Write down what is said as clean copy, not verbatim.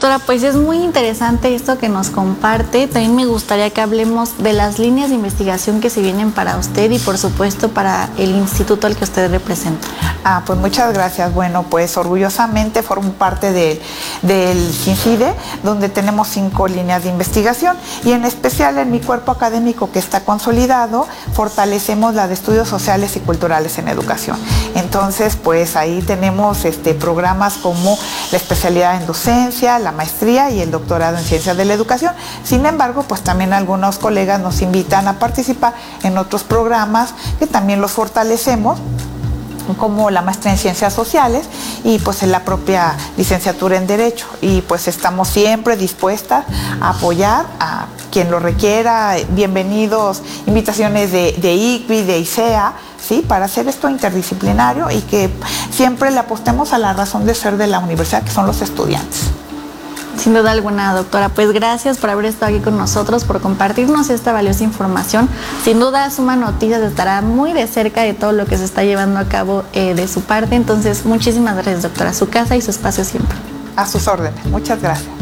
Doctora, pues es muy interesante esto que nos comparte. También me gustaría que hablemos de las líneas de investigación que se vienen para usted y por supuesto para el instituto al que usted representa. Pues muchas gracias. Bueno, pues orgullosamente formo parte del CINCIDE, donde tenemos 5 líneas de investigación y en especial en mi cuerpo académico que está consolidado, fortalecemos la de estudios sociales y culturales en educación. Entonces, pues ahí tenemos programas como la especialidad en docencia, la maestría y el doctorado en ciencias de la educación. Sin embargo, pues también algunos colegas nos invitan a participar en otros programas que también los fortalecemos, como la maestría en ciencias sociales y pues en la propia licenciatura en derecho, y pues estamos siempre dispuestas a apoyar a quien lo requiera. Bienvenidos, invitaciones de ICBI, de ICEA, ¿sí? Para hacer esto interdisciplinario y que siempre le apostemos a la razón de ser de la universidad, que son los estudiantes. Sin duda alguna, doctora. Pues gracias por haber estado aquí con nosotros, por compartirnos esta valiosa información. Sin duda, Suma Noticias estará muy de cerca de todo lo que se está llevando a cabo de su parte. Entonces, muchísimas gracias, doctora. Su casa y su espacio siempre. A sus órdenes. Muchas gracias.